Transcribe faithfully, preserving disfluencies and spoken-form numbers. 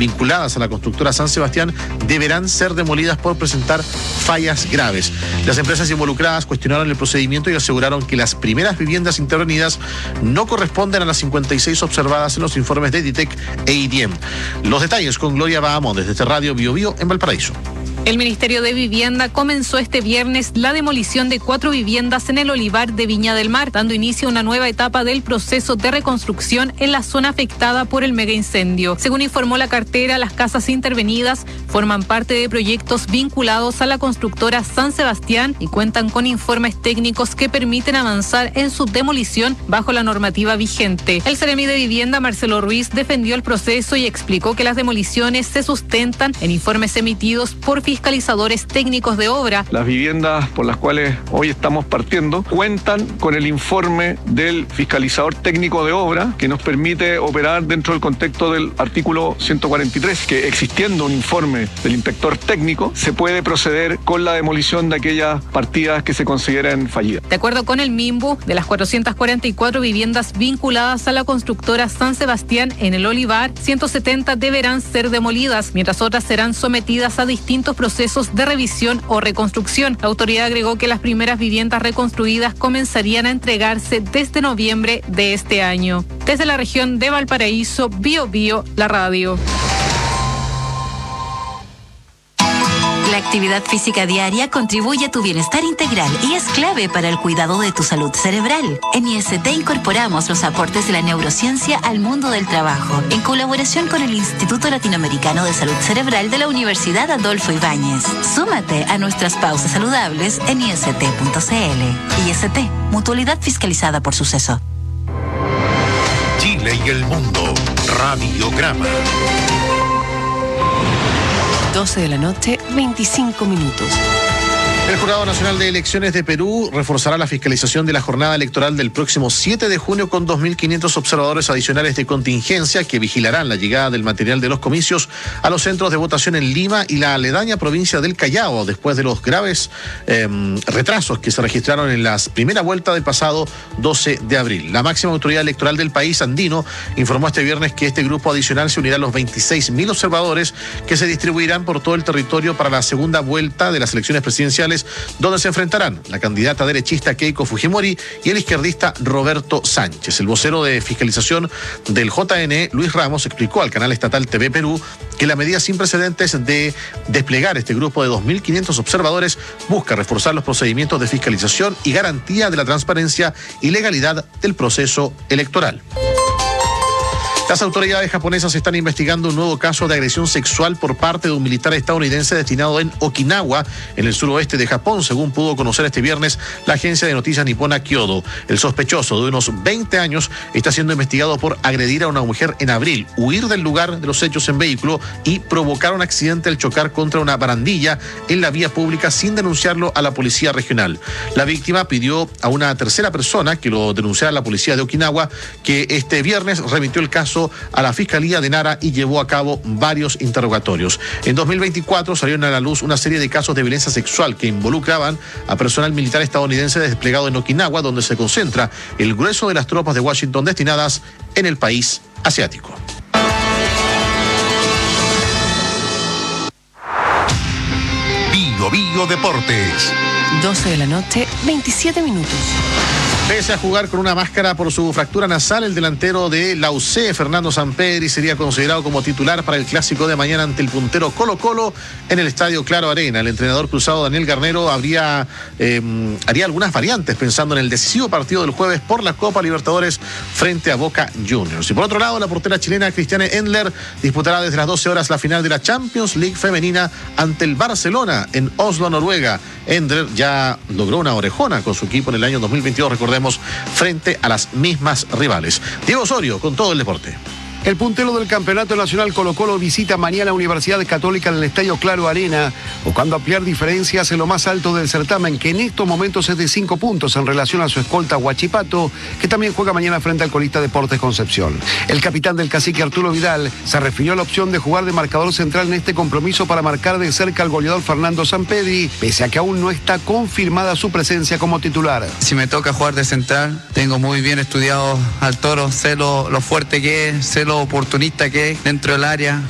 vinculadas a la constructora San Sebastián deberán ser demolidas por presentar fallas graves. Las empresas involucradas cuestionaron el procedimiento y aseguraron que las primeras viviendas intervenidas no corresponden a las cincuenta y seis observadas en los informes de Editec e I D I E M. Los detalles con Gloria Bahamón desde este Radio Bio Bio en Valparaíso. El Ministerio de Vivienda comenzó este viernes la demolición de cuatro viviendas en el Olivar de Viña del Mar, dando inicio a una nueva etapa del proceso de reconstrucción en la zona afectada por el megaincendio. Según informó la cartera, las casas intervenidas forman parte de proyectos vinculados a la constructora San Sebastián y cuentan con informes técnicos que permiten avanzar en su demolición bajo la normativa vigente. El Seremi de Vivienda, Marcelo Ruiz, defendió el proceso y explicó que las demoliciones se sustentan en informes emitidos por fiscalizadores técnicos de obra. Las viviendas por las cuales hoy estamos partiendo cuentan con el informe del fiscalizador técnico de obra que nos permite operar dentro del contexto del artículo ciento cuarenta y tres, que existiendo un informe del inspector técnico se puede proceder con la demolición de aquellas partidas que se consideren fallidas. De acuerdo con el MIMBU, de las cuatrocientas cuarenta y cuatro viviendas vinculadas a la constructora San Sebastián en el Olivar, ciento setenta deberán ser demolidas, mientras otras serán sometidas a distintos procesos de revisión o reconstrucción. La autoridad agregó que las primeras viviendas reconstruidas comenzarían a entregarse desde noviembre de este año. Desde la región de Valparaíso, Bio Bio, la radio. La actividad física diaria contribuye a tu bienestar integral y es clave para el cuidado de tu salud cerebral. En I S T incorporamos los aportes de la neurociencia al mundo del trabajo, en colaboración con el Instituto Latinoamericano de Salud Cerebral de la Universidad Adolfo Ibáñez. Súmate a nuestras pausas saludables en i s t punto c l. I S T, mutualidad fiscalizada por Suceso. Chile y el mundo, Radiograma. doce de la noche, veinticinco minutos. El Jurado Nacional de Elecciones de Perú reforzará la fiscalización de la jornada electoral del próximo siete de junio con dos mil quinientos observadores adicionales de contingencia que vigilarán la llegada del material de los comicios a los centros de votación en Lima y la aledaña provincia del Callao, después de los graves eh, retrasos que se registraron en la primera vuelta del pasado doce de abril. La máxima autoridad electoral del país andino informó este viernes que este grupo adicional se unirá a los veintiséis mil observadores que se distribuirán por todo el territorio para la segunda vuelta de las elecciones presidenciales, donde se enfrentarán la candidata derechista Keiko Fujimori y el izquierdista Roberto Sánchez. El vocero de fiscalización del J N, Luis Ramos, explicó al canal estatal T V Perú que la medida sin precedentes de desplegar este grupo de dos mil quinientos observadores busca reforzar los procedimientos de fiscalización y garantía de la transparencia y legalidad del proceso electoral. Las autoridades japonesas están investigando un nuevo caso de agresión sexual por parte de un militar estadounidense destinado en Okinawa, en el suroeste de Japón, según pudo conocer este viernes la agencia de noticias nipona Kyodo. El sospechoso, de unos veinte años, está siendo investigado por agredir a una mujer en abril, huir del lugar de los hechos en vehículo y provocar un accidente al chocar contra una barandilla en la vía pública sin denunciarlo a la policía regional. La víctima pidió a una tercera persona que lo denunciara a la policía de Okinawa, que este viernes remitió el caso a la Fiscalía de Nara y llevó a cabo varios interrogatorios. En dos mil veinticuatro salieron a la luz una serie de casos de violencia sexual que involucraban a personal militar estadounidense desplegado en Okinawa, donde se concentra el grueso de las tropas de Washington destinadas en el país asiático. Bio Bio Deportes. doce de la noche, veintisiete minutos. Pese a jugar con una máscara por su fractura nasal, el delantero de la U C, Fernando Sampedri, sería considerado como titular para el clásico de mañana ante el puntero Colo-Colo en el Estadio Claro Arena. El entrenador cruzado Daniel Garnero habría, eh, haría algunas variantes pensando en el decisivo partido del jueves por la Copa Libertadores frente a Boca Juniors. Y por otro lado, la portera chilena Cristiane Endler disputará desde las doce horas la final de la Champions League femenina ante el Barcelona en Oslo, Noruega. Endler ya logró una orejona con su equipo en el año dos mil veintidós, recordemos, frente a las mismas rivales. Diego Osorio con todo el deporte. El puntero del Campeonato Nacional Colo-Colo visita mañana Universidad Católica en el Estadio Claro Arena, buscando ampliar diferencias en lo más alto del certamen, que en estos momentos es de cinco puntos en relación a su escolta Huachipato, que también juega mañana frente al colista Deportes Concepción. El capitán del Cacique, Arturo Vidal, se refirió a la opción de jugar de marcador central en este compromiso para marcar de cerca al goleador Fernando Sampedri, pese a que aún no está confirmada su presencia como titular. Si me toca jugar de central, tengo muy bien estudiado al Toro, sé lo, lo fuerte que es, sé lo oportunista que es dentro del área.